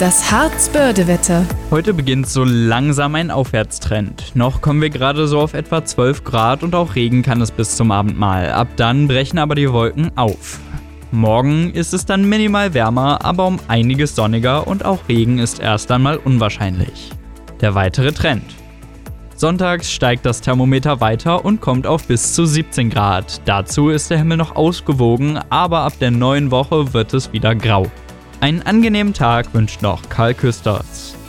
Das Harz-Börde-Wetter. Heute beginnt so langsam ein Aufwärtstrend. Noch kommen wir gerade so auf etwa 12 Grad und auch Regen kann es bis zum Abend mal. Ab dann brechen aber die Wolken auf. Morgen ist es dann minimal wärmer, aber um einiges sonniger und auch Regen ist erst einmal unwahrscheinlich. Der weitere Trend. Sonntags steigt das Thermometer weiter und kommt auf bis zu 17 Grad. Dazu ist der Himmel noch ausgewogen, aber ab der neuen Woche wird es wieder grau. Einen angenehmen Tag wünscht noch Karl Küsters.